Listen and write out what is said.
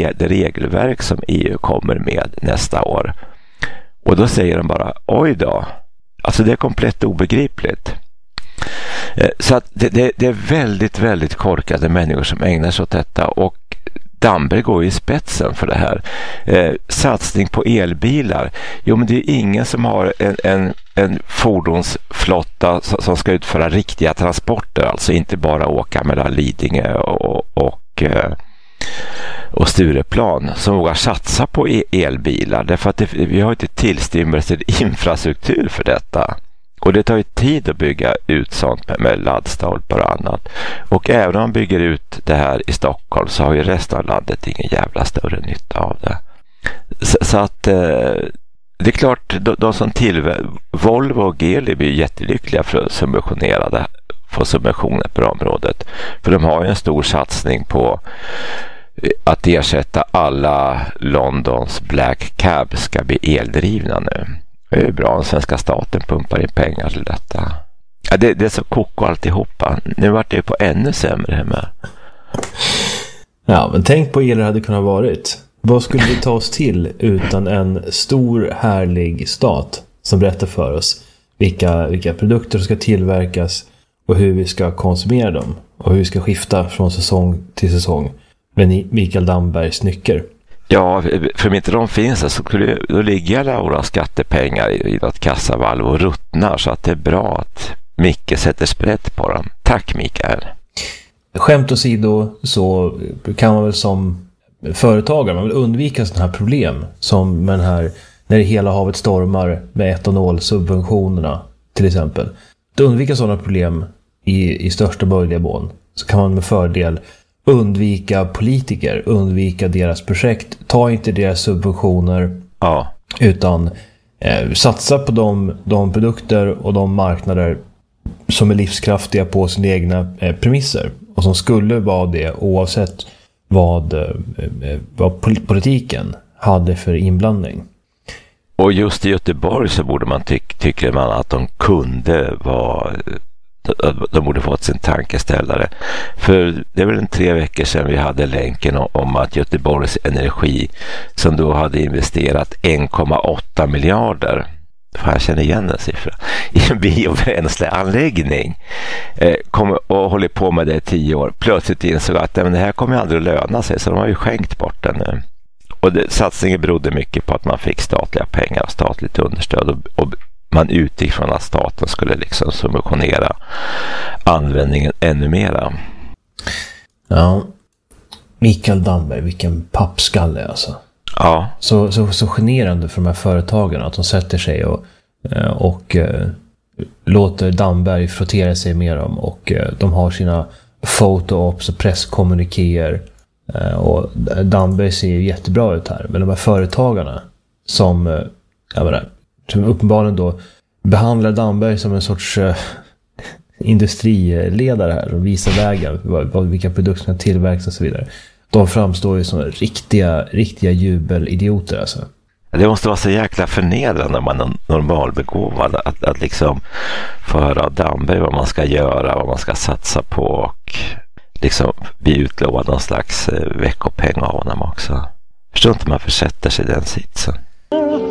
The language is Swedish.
det regelverk som EU kommer med nästa år. Och då säger de bara, oj då. Alltså det är komplett obegripligt. Så att det är väldigt, väldigt korkade människor som ägnar sig åt detta, och Damberg går i spetsen för det här. Satsning på elbilar. Jo, men det är ingen som har en fordonsflotta som ska utföra riktiga transporter, alltså inte bara åka mellan Lidingö och Stureplan, som vågar satsa på elbilar, därför att vi har inte tillstymmelse till infrastruktur för detta. Och det tar ju tid att bygga ut sånt med laddstolpar och annat. Och även om man bygger ut det här i Stockholm, så har ju resten av landet ingen jävla större nytta av det. Så att det är klart, de som Volvo och Geely blir jättelyckliga för att få subventioner på området. För de har ju en stor satsning på att ersätta alla Londons Black Cab ska bli eldrivna nu. Det är bra om svenska staten pumpar in pengar till detta. Ja, det är så koko alltihopa. Nu vart det på ännu sämre hemma. Ja, men tänk på hur det hade kunnat varit. Vad skulle vi ta oss till utan en stor härlig stat som berättar för oss vilka produkter som ska tillverkas och hur vi ska konsumera dem och hur vi ska skifta från säsong till säsong med Mikael Dambergs nycker. Ja, för om inte de finns så då ligger alla våra skattepengar i något kassavalv och ruttnar, så att det är bra att Micke sätter sprätt på dem. Tack Mikael. Skämt åsido så kan man väl som företagare man vill undvika sådana här problem som med den här, när det hela havet stormar med etanolsubventionerna till exempel. Att undvika sådana problem i största möjliga mån, så kan man med fördel undvika politiker, undvika deras projekt, ta inte deras subventioner, utan satsa på de produkter och de marknader som är livskraftiga på sina egna premisser och som skulle vara det oavsett vad politiken hade för inblandning. Och just i Göteborg så borde man tycker man att de kunde vara, de borde fått sin tankeställare. För det är väl 3 veckor sedan vi hade länken om att Göteborgs Energi, som då hade investerat 1,8 miljarder, för jag känner igen den siffran, i en biobränsleanläggning, och håller på med det i 10 år. Plötsligt insåg att det här kommer aldrig att löna sig, så de har ju skänkt bort den nu. Och satsningen berodde mycket på att man fick statliga pengar och statligt understöd, och man utgick från att staten skulle liksom subventionera användningen ännu mera. Ja, Mikael Damberg, vilken pappskalle alltså. Ja. Så generande för de här företagen att de sätter sig och låter Damberg frottera sig med dem, och de har sina photo-ops och presskommunikéer, och Damberg ser ju jättebra ut här, men de här företagarna som uppenbarligen då behandlar Damberg som en sorts industriledare här och visar vägen vilka produkter som tillverkas och så vidare. De framstår ju som riktiga jubelidioter alltså. Det måste vara så jäkla förnedrande när man är normalbegåvad att liksom få höra Damberg vad man ska göra, vad man ska satsa på, och liksom bli utlovad någon slags veckopeng av honom också. Förstår inte man försätter sig i den sitsen.